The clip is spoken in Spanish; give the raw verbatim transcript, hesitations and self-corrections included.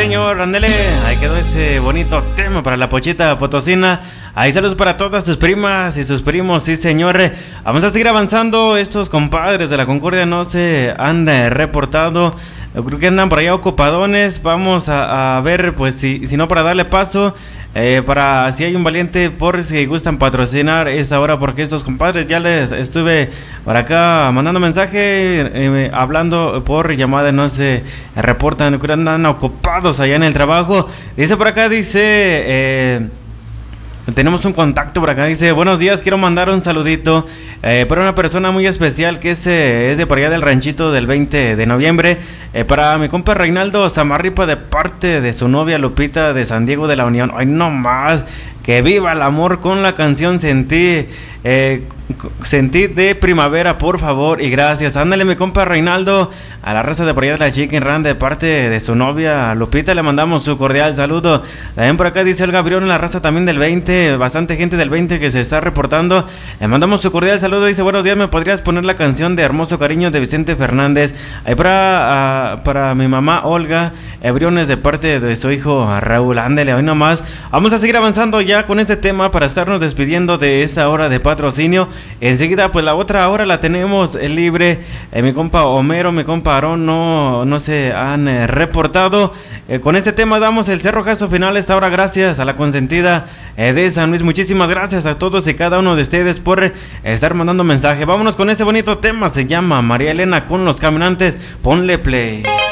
señor, ándele. Ahí quedó ese bonito tema para la Pochita Potosina. Ahí saludos para todas sus primas y sus primos, sí señor. Vamos a seguir avanzando. Estos compadres de la Concordia no se han reportado. Creo que andan por allá ocupadones. Vamos a, a ver, pues si, si no, para darle paso. Eh, para si hay un valiente por si gustan patrocinar esta hora, porque estos compadres ya les estuve por acá mandando mensaje, eh, hablando por llamada, no se reportan, andan ocupados allá en el trabajo. Dice por acá, dice eh, tenemos un contacto por acá, dice: buenos días, quiero mandar un saludito eh, para una persona muy especial que es, eh, es de por allá del ranchito del veinte de noviembre, eh, para mi compa Reinaldo Zamarripa, de parte de su novia Lupita de San Diego de la Unión. Ay, no más, que viva el amor con la canción Sentí, eh, Sentí de Primavera, por favor y gracias. Ándale mi compa Reinaldo, a la raza de por allá de la Chicken Run, de parte de su novia Lupita, le mandamos su cordial saludo. También por acá dice el Gabriel, la raza también del veinte, bastante gente del veinte que se está reportando, le mandamos su cordial saludo. Dice: buenos días, ¿me podrías poner la canción de Hermoso Cariño de Vicente Fernández? Ahí para, uh, para mi mamá Olga Briones, de parte de su hijo Raúl. Ándale, hoy nomás. Vamos a seguir avanzando ya con este tema para estarnos despidiendo de esa hora de patrocinio. Enseguida, pues la otra hora la tenemos libre. Eh, mi compa Homero, mi compa Aarón no, no se han eh, reportado. Eh, con este tema damos el cerrojazo final esta hora. Gracias a la consentida eh, de San Luis. Muchísimas gracias a todos y cada uno de ustedes por eh, estar mandando mensaje. Vámonos con este bonito tema. Se llama María Elena con Los Caminantes. Ponle play.